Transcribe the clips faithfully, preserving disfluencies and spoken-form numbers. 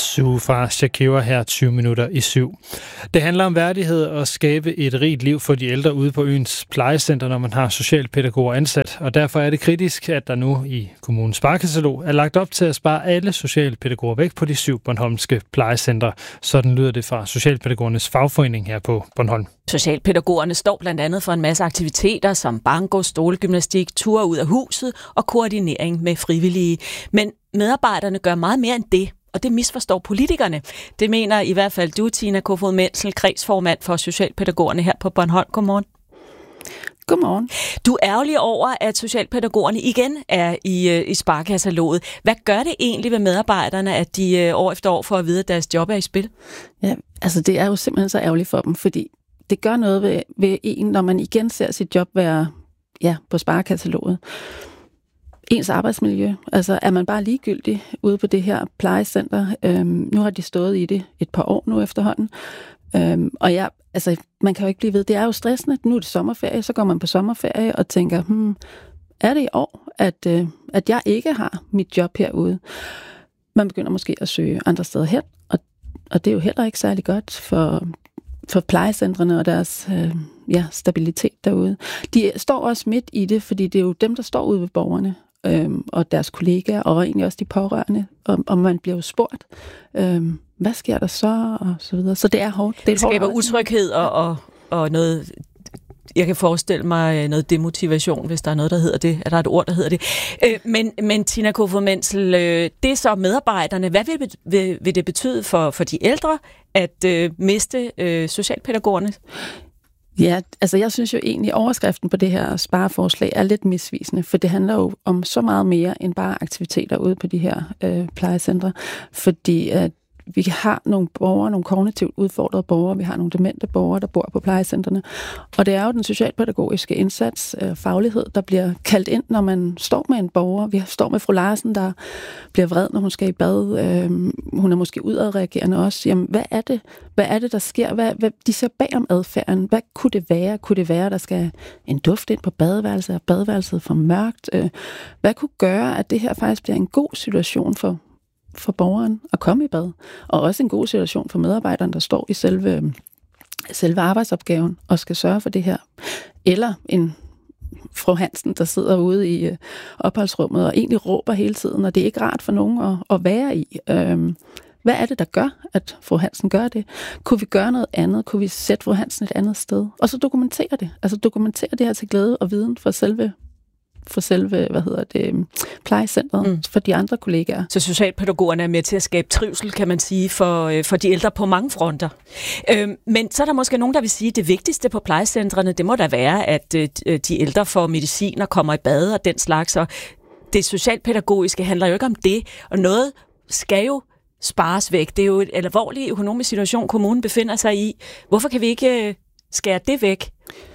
Zoo fra Shakira her tyve minutter i syv. Det handler om værdighed og skabe et rigt liv for de ældre ude på øens plejecenter, når man har socialpædagoger ansat. Og derfor er det kritisk, at der nu i kommunens sparekatalog er lagt op til at spare alle socialpædagoger væk på de syv bornholmske plejecentre. Sådan lyder det fra Socialpædagogernes fagforening her på Bornholm. Socialpædagogerne står blandt andet for en masse aktiviteter som banko, stolegymnastik, ture ud af huset og koordinering med frivillige. Men medarbejderne gør meget mere end det, og det misforstår politikerne. Det mener i hvert fald du, Tina Kofod Menzel, kredsformand for Socialpædagogerne her på Bornholm. Godmorgen. Godmorgen. Du er ærgerlig over, at socialpædagogerne igen er i, i sparkataloget. Hvad gør det egentlig ved medarbejderne, at de år efter år får at vide, at deres job er i spil? Ja, altså det er jo simpelthen så ærgerligt for dem, fordi det gør noget ved, ved en, når man igen ser sit job være ja, på sparkataloget. Ens arbejdsmiljø. Altså er man bare ligegyldig ude på det her plejecenter. Øhm, nu har de stået i det et par år nu efterhånden. Øhm, og ja, altså man kan jo ikke blive ved. Det er jo stressende. Nu er det sommerferie, så går man på sommerferie og tænker, hmm, er det i år, at, øh, at jeg ikke har mit job herude? Man begynder måske at søge andre steder hen, og, og det er jo heller ikke særlig godt for, for plejecentrene og deres øh, ja, stabilitet derude. De står også midt i det, fordi det er jo dem, der står ude ved borgerne. Øhm, og deres kollegaer, og egentlig også de pårørende, og, og man bliver jo spurgt, øhm, hvad sker der så, og så videre. Så det er hårdt. Det, er det skaber utryghed og, og, og noget, jeg kan forestille mig noget demotivation, hvis der er noget, der hedder det. Er der et ord, der hedder det? Øh, men, men Tina Kofod Menzel, øh, det er så medarbejderne. Hvad vil, vil, vil det betyde for, for de ældre, at øh, miste øh, socialpædagogerne? Ja, altså jeg synes jo egentlig, at overskriften på det her spareforslag er lidt misvisende, for det handler jo om så meget mere end bare aktiviteter ude på de her øh, plejecentre, fordi at vi har nogle borgere, nogle kognitivt udfordrede borgere, vi har nogle demente borgere, der bor på plejecentrene, og det er jo den socialpædagogiske indsats, øh, faglighed, der bliver kaldt ind, når man står med en borger. Vi står med fru Larsen, der bliver vred, når hun skal i bad. Øh, hun er måske udadreagerende også. Jamen, hvad er det? Hvad er det, der sker? Hvad, hvad, de ser bag om adfærden. Hvad kunne det være? Kunne det være, der skal en duft ind på badeværelset, og badeværelset for mørkt? Øh, hvad kunne gøre, at det her faktisk bliver en god situation for for borgeren at komme i bad, og også en god situation for medarbejderen, der står i selve, selve arbejdsopgaven og skal sørge for det her. Eller en fru Hansen, der sidder ude i øh, opholdsrummet og egentlig råber hele tiden, og det er ikke rart for nogen at, at være i. Øhm, hvad er det, der gør, at fru Hansen gør det? Kunne vi gøre noget andet? Kunne vi sætte fru Hansen et andet sted? Og så dokumentere det. Altså dokumentere det her til glæde og viden for selve for selve, hvad hedder det, plejecentret, mm. for de andre kollegaer. Så socialpædagogerne er med til at skabe trivsel, kan man sige, for, for de ældre på mange fronter. Øhm, men så er der måske nogen, der vil sige, at det vigtigste på plejecentrene, det må da være, at øh, de ældre får medicin og kommer i bad og den slags. Og det socialpædagogiske handler jo ikke om det, og noget skal jo spares væk. Det er jo et alvorligt økonomisk situation, kommunen befinder sig i. Hvorfor kan vi ikke øh, skære det væk?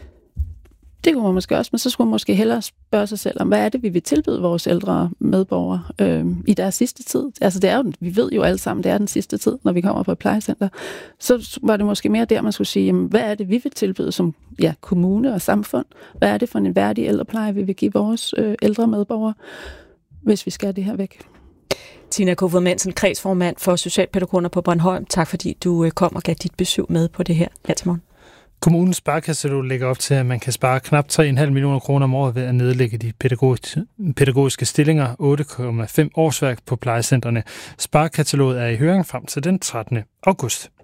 Det kunne man måske også, men så skulle man måske hellere spørge sig selv om, hvad er det, vi vil tilbyde vores ældre medborgere øh, i deres sidste tid? Altså det er jo, vi ved jo alle sammen, det er den sidste tid, når vi kommer på et plejecenter. Så var det måske mere der, man skulle sige, jamen, hvad er det, vi vil tilbyde som ja, kommune og samfund? Hvad er det for en værdig ældrepleje, vi vil give vores øh, ældre medborgere, hvis vi skal det her væk? Tina Kofod Menzel, kredsformand for Socialpædagogerne på Bornholm. Tak fordi du kom og gav dit besøg med på det her her til morgen. Kommunens sparekatalog lægger op til, at man kan spare knap tre komma fem millioner kroner om året ved at nedlægge de pædagogiske stillinger, otte komma fem årsværk på plejecentrene. Sparekataloget er i høring frem til den trettende august.